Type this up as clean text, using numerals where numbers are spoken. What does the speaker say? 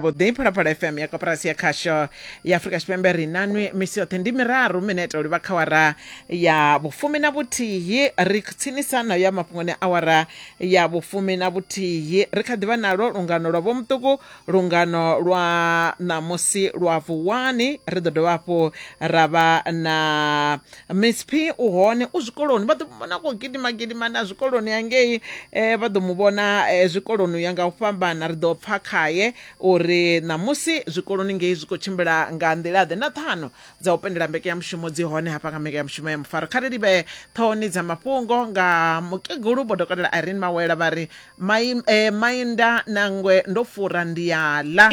vhuḓi Phalaphala FM ya koporasi ya khasho ya Afrika Tshipembe ri nanwe misi yoṱhe ndi miraru minete uri vha kha awara ya vhufumi na vhuthihi ri tsinisa nayo ya mafhungoni awara ya vhufumi na vhuthihi ri kha ḓivha nalo lungano lwa vho muṱuku lungano lwa ṋamusi lwa vuwani ri ḓo dovha hafhu ra vha na Miss P u hone u zwikoloni vha ḓo muvhona khou gidima na zwikoloni hangei vha ḓo muvhona zwikoloni ya nga u fhambana ri ḓo pfha khaye uri ṋamusi zwikoloni ngei zwi khou tshimbila nga nḓila ḓe na ṱhanu dza u pendela mbekanyamushumo dzi hone hafha nga mbekanyamushumo ya Mufaro kha ri livhe ṱhoni dza mafhungo nga mukegulu vho dokotela Irene Mawela vha ri mainda nangwe ndo fura ndi yaḽa